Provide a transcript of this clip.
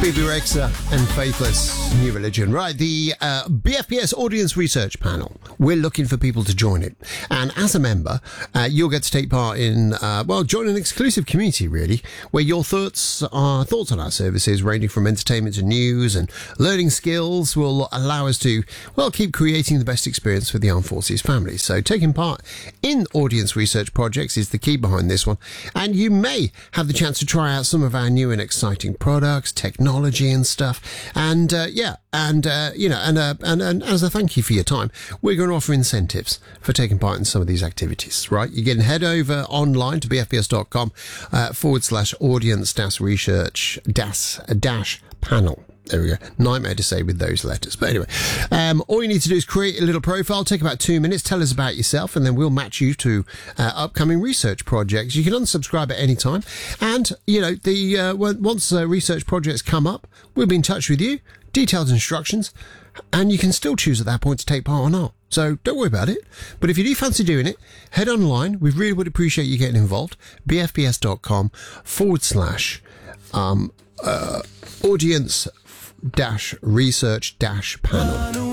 Bebe Rexha and Faithless, New Religion. Right, the BFPS Audience Research Panel. We're looking for people to join it. And as a member, you'll get to take part in, join an exclusive community, really, where your thoughts on our services, ranging from entertainment to news and learning skills, will allow us to, keep creating the best experience for the Armed Forces families. So taking part in audience research projects is the key behind this one. And you may have the chance to try out some of our new and exciting products, technology and stuff. And and as a thank you for your time, we're going to offer incentives for taking part in some of these activities, right? You can head over online to bfps.com /audience-research-panel. There we go. Nightmare to say with those letters. But anyway, all you need to do is create a little profile, take about 2 minutes, tell us about yourself, and then we'll match you to upcoming research projects. You can unsubscribe at any time. And, once research projects come up, we'll be in touch with you, detailed instructions, and you can still choose at that point to take part or not. So don't worry about it. But if you do fancy doing it, head online. We really would appreciate you getting involved. bfps.com /audience-research-panel.